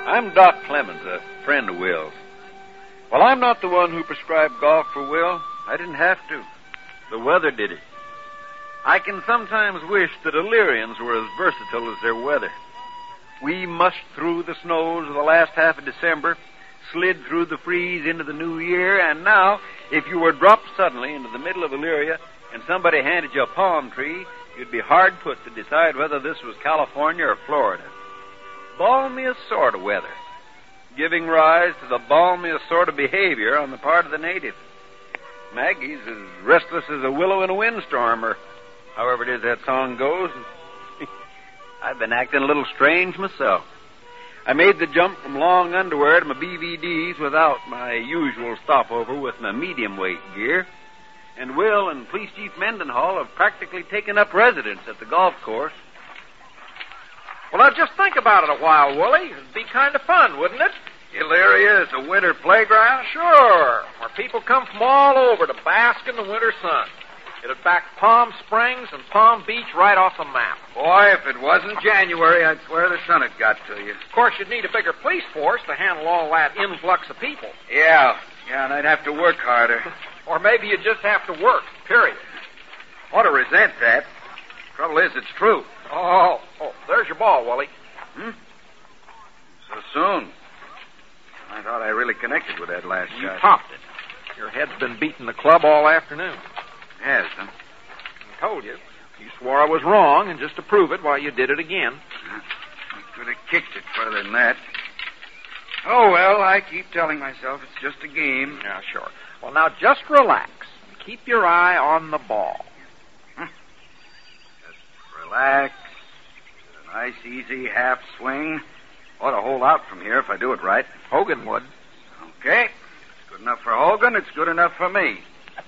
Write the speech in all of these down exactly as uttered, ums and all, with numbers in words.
I'm Doc Clemens, a friend of Will's. Well, I'm not the one who prescribed golf for Will. I didn't have to. The weather did it. I can sometimes wish that Illyrians were as versatile as their weather. We mushed through the snows of the last half of December, slid through the freeze into the new year, and now, if you were dropped suddenly into the middle of Illyria and somebody handed you a palm tree, you'd be hard put to decide whether this was California or Florida. Balmiest sort of weather, giving rise to the balmiest sort of behavior on the part of the native. Maggie's as restless as a willow in a windstorm, or however it is that song goes. I've been acting a little strange myself. I made the jump from long underwear to my B V Ds without my usual stopover with my medium-weight gear. And Will and Police Chief Mendenhall have practically taken up residence at the golf course. Well, now, just think about it a while, Willie. It'd be kind of fun, wouldn't it? Illyria is a winter playground? Sure, where people come from all over to bask in the winter sun. It'd back Palm Springs and Palm Beach right off the map. Boy, if it wasn't January, I'd swear the sun had got to you. Of course, you'd need a bigger police force to handle all that influx of people. Yeah, yeah, and I'd have to work harder. Or maybe you'd just have to work, period. Ought to resent that. Trouble is, it's true. Oh, oh, there's your ball, Willie. Hmm? So soon. I thought I really connected with that last you shot. You topped it. Your head's been beating the club all afternoon. Has, huh? I told you. You swore I was wrong, and just to prove it, why, you did it again. I could have kicked it further than that. Oh, well, I keep telling myself it's just a game. Yeah, sure. Well, now, just relax and keep your eye on the ball. Huh. Just relax. A nice, easy half swing. Ought to hold out from here if I do it right. Hogan would. Okay. It's good enough for Hogan. It's good enough for me.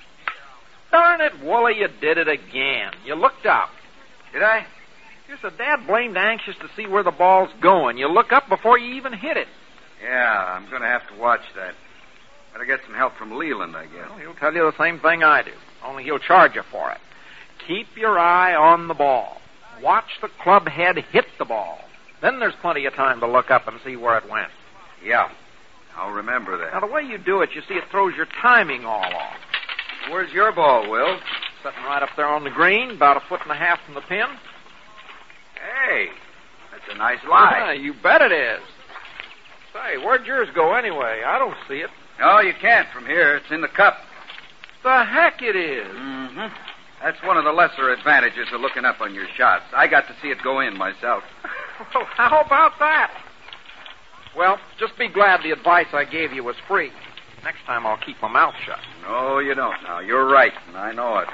Darn it, Wooly, you did it again. You looked up. Did I? You're so dad-blamed anxious to see where the ball's going. You look up before you even hit it. Yeah, I'm going to have to watch that. Better get some help from Leland, I guess. Well, he'll tell you the same thing I do, only he'll charge you for it. Keep your eye on the ball. Watch the club head hit the ball. Then there's plenty of time to look up and see where it went. Yeah, I'll remember that. Now, the way you do it, you see, it throws your timing all off. Where's your ball, Will? Sitting right up there on the green, about a foot and a half from the pin. Hey, that's a nice lie. Yeah, you bet it is. Say, where'd yours go anyway? I don't see it. No, you can't from here. It's in the cup. The heck it is. Mm-hmm. That's one of the lesser advantages of looking up on your shots. I got to see it go in myself. Well, how about that? Well, just be glad the advice I gave you was free. Next time I'll keep my mouth shut. No, you don't now. You're right, and I know it.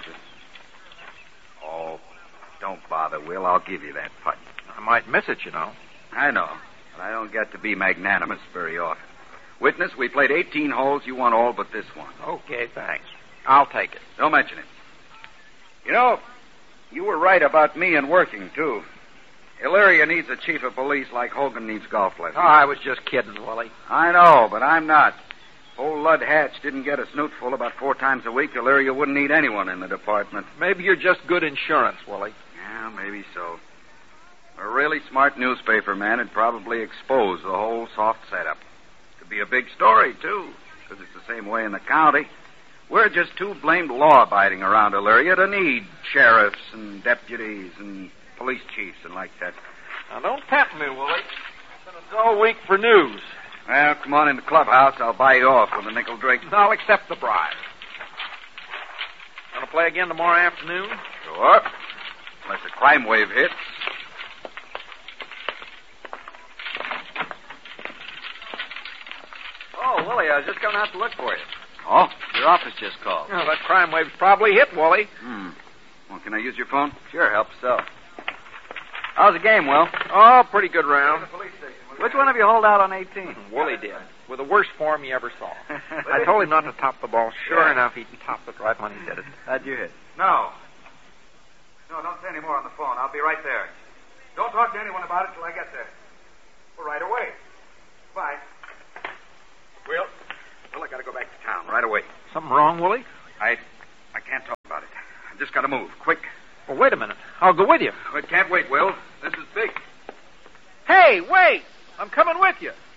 Oh, don't bother, Will. I'll give you that putt. I might miss it, you know. I know, but I don't get to be magnanimous very often. Witness, we played eighteen holes. You won all but this one. Okay, thanks. I'll take it. Don't mention it. You know, you were right about me and working, too. Illyria needs a chief of police like Hogan needs golf lessons. Oh, I was just kidding, Willie. I know, but I'm not. Old Lud Hatch didn't get a snootful about four times a week. Illyria wouldn't need anyone in the department. Maybe you're just good insurance, Willie. Yeah, maybe so. A really smart newspaper man would probably expose the whole soft setup. Could be a big story, too, because it's the same way in the county. We're just too blamed law-abiding around Illyria to need sheriffs and deputies and police chiefs and like that. Now, don't tempt me, Willie. It's been a dull week for news. Well, come on in the clubhouse. I'll buy you off with a nickel drink. I'll accept the bribe. Want to play again tomorrow afternoon? Sure. Unless a crime wave hits. Oh, Willie, I was just coming out to look for you. Oh? Your office just called. Oh, that crime wave's probably hit, Willie. Hmm. Well, can I use your phone? Sure, help yourself. How's the game, Will? Oh, pretty good round. Which one of you hold out on eighteen? Willie did. With the worst form he ever saw. I told him not to top the ball. Sure Yeah. enough, he topped it right when he did it. How'd you hit? No. No, don't say any more on the phone. I'll be right there. Don't talk to anyone about it till I get there. Well, right away. Bye. Will? Well, I gotta go back to town right away. Something wrong, Willie? I I can't talk about it. I just gotta move. Quick. Well, wait a minute. I'll go with you. I can't wait, Will. This is big. Hey, wait! I'm coming with you.